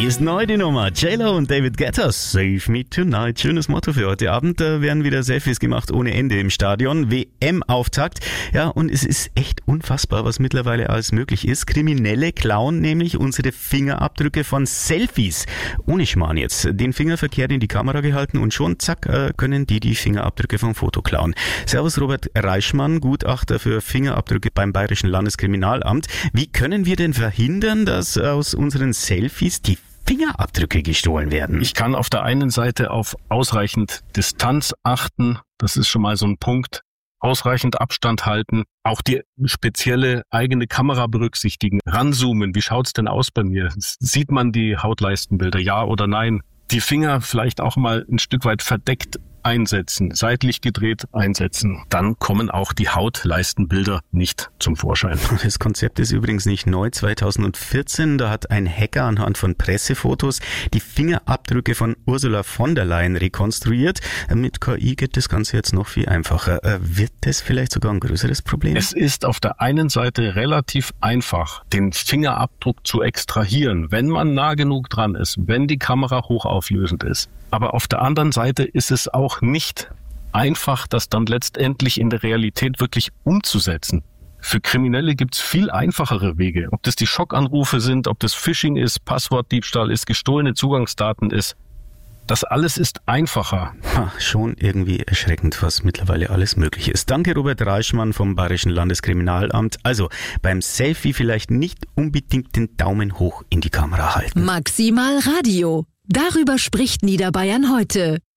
ist neu die Nummer. J-Lo und David Guetta, Save Me Tonight. Schönes Motto für heute Abend. Da werden wieder Selfies gemacht ohne Ende im Stadion. WM-Auftakt. Ja, und es ist echt unfassbar, was mittlerweile alles möglich ist. Kriminelle klauen nämlich unsere Fingerabdrücke von Selfies. Ohne Schmarrn jetzt. Den Finger verkehrt in die Kamera gehalten und schon, zack, können die Fingerabdrücke vom Foto klauen. Servus Robert Reichmann, Gutachter für Fingerabdrücke beim Bayerischen Landeskriminalamt. Wie können wir denn verhindern, dass aus unseren Selfies die Fingerabdrücke gestohlen werden? Ich kann auf der einen Seite auf ausreichend Distanz achten. Das ist schon mal so ein Punkt. Ausreichend Abstand halten. Auch die spezielle eigene Kamera berücksichtigen. Ranzoomen. Wie schaut's denn aus bei mir? Sieht man die Hautleistenbilder? Ja oder nein? Die Finger vielleicht auch mal ein Stück weit verdeckt einsetzen, seitlich gedreht einsetzen. Dann kommen auch die Hautleistenbilder nicht zum Vorschein. Das Konzept ist übrigens nicht neu. 2014, da hat ein Hacker anhand von Pressefotos die Fingerabdrücke von Ursula von der Leyen rekonstruiert. Mit KI geht das Ganze jetzt noch viel einfacher. Wird das vielleicht sogar ein größeres Problem? Es ist auf der einen Seite relativ einfach, den Fingerabdruck zu extrahieren, wenn man nah genug dran ist, wenn die Kamera hochauflösend ist. Aber auf der anderen Seite ist es auch nicht einfach, das dann letztendlich in der Realität wirklich umzusetzen. Für Kriminelle gibt es viel einfachere Wege. Ob das die Schockanrufe sind, ob das Phishing ist, Passwortdiebstahl ist, gestohlene Zugangsdaten ist. Das alles ist einfacher. Schon irgendwie erschreckend, was mittlerweile alles möglich ist. Danke Robert Reichmann vom Bayerischen Landeskriminalamt. Also beim Selfie vielleicht nicht unbedingt den Daumen hoch in die Kamera halten. Maximal Radio. Darüber spricht Niederbayern heute.